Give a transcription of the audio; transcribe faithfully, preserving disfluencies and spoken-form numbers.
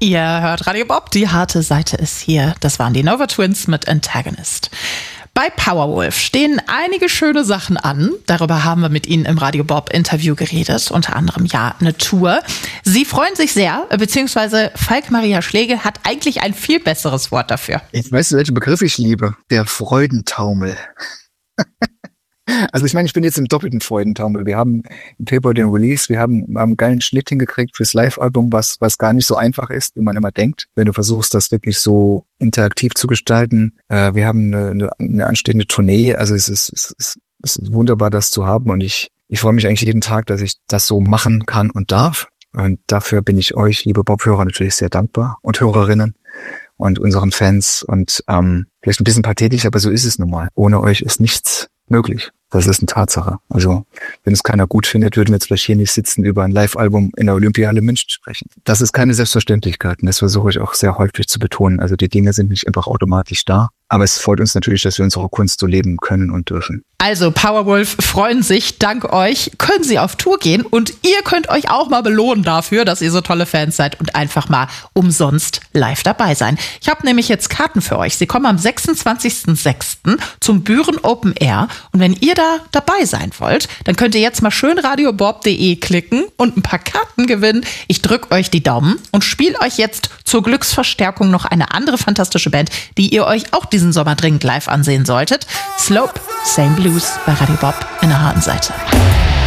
Ihr hört Radio Bob, die harte Seite ist hier. Das waren die Nova Twins mit Antagonist. Bei Powerwolf stehen einige schöne Sachen an. Darüber haben wir mit Ihnen im Radio Bob Interview geredet. Unter anderem ja eine Tour. Sie freuen sich sehr, beziehungsweise Falk-Maria Schlegel hat eigentlich ein viel besseres Wort dafür. Jetzt weißt du, welchen Begriff ich liebe? Der Freudentaumel. Also ich meine, ich bin jetzt im doppelten Freudentaumel. Wir haben im Februar den Release, wir haben, haben einen geilen Schnitt hingekriegt fürs Live-Album, was was gar nicht so einfach ist, wie man immer denkt, wenn du versuchst, das wirklich so interaktiv zu gestalten. Äh, wir haben eine, eine, eine anstehende Tournee, also es ist, es, ist, es ist wunderbar, das zu haben und ich, ich freue mich eigentlich jeden Tag, dass ich das so machen kann und darf. Und dafür bin ich euch, liebe Bob-Hörer, natürlich sehr dankbar und Hörerinnen und unseren Fans und ähm, vielleicht ein bisschen pathetisch, aber so ist es nun mal. Ohne euch ist nichts möglich. Das ist eine Tatsache. Also, wenn es keiner gut findet, würden wir jetzt vielleicht hier nicht sitzen, über ein Live-Album in der Olympiahalle München sprechen. Das ist keine Selbstverständlichkeit und das versuche ich auch sehr häufig zu betonen. Also, die Dinge sind nicht einfach automatisch da. Aber es freut uns natürlich, dass wir unsere Kunst so leben können und dürfen. Also Powerwolf freuen sich, dank euch können sie auf Tour gehen und ihr könnt euch auch mal belohnen dafür, dass ihr so tolle Fans seid und einfach mal umsonst live dabei sein. Ich habe nämlich jetzt Karten für euch. Sie kommen am sechsundzwanzigsten sechsten zum Büren Open Air und wenn ihr da dabei sein wollt, dann könnt ihr jetzt mal schön radiobob punkt de klicken und ein paar Karten gewinnen. Ich drücke euch die Daumen und spiele euch jetzt zur Glücksverstärkung noch eine andere fantastische Band, die ihr euch auch diesen Sommer dringend live ansehen solltet. Slope, Same Blues bei Radio Bob in der harten Seite.